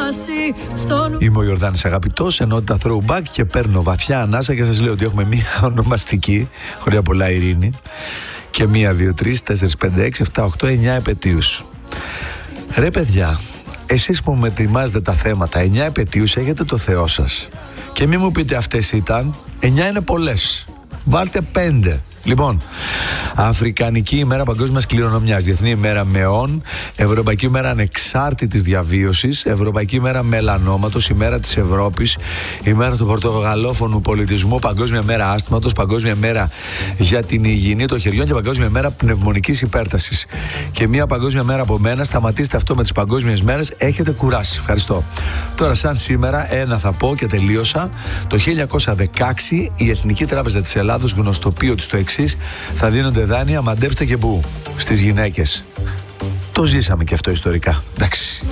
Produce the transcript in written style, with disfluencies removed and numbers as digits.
Είμαι ο Ιορδάνης Αγαπητός, ενότητα throwback και παίρνω βαθιά ανάσα και σας λέω ότι έχουμε μία ονομαστική, χωριά πολλά ειρήνη, και 1, 2, 3, 4, 5, 6, 7, 8, 9 επετείους. Ρε παιδιά, εσείς που με ετοιμάζετε τα θέματα, 9 επετείους έχετε το Θεό σας. Και μην μου πείτε αυτές ήταν, 9 είναι πολλές. Βάλτε 5. Λοιπόν, Αφρικανική ημέρα παγκόσμιας κληρονομιάς, Διεθνή ημέρα μεών, Ευρωπαϊκή ημέρα ανεξάρτητης διαβίωσης, Ευρωπαϊκή ημέρα μελανόματος, ημέρα της Ευρώπης, ημέρα του πορτογαλόφωνου πολιτισμού, Παγκόσμια μέρα άσθματος, Παγκόσμια μέρα για την υγιεινή των χεριών και Παγκόσμια μέρα πνευμονικής υπέρτασης. Και μια παγκόσμια μέρα από μένα. Σταματήστε αυτό με τις παγκόσμιες μέρες, έχετε κουράσει. Ευχαριστώ. Τώρα, σαν σήμερα, ένα θα πω και τελείωσα. Το 1916 η Εθνική Τράπεζα της Ελλάδος γνωστοποιεί ότι στο εξής: θα δίνονται δάνεια, μαντέψτε και πού, στις γυναίκες. Το ζήσαμε και αυτό ιστορικά. Εντάξει.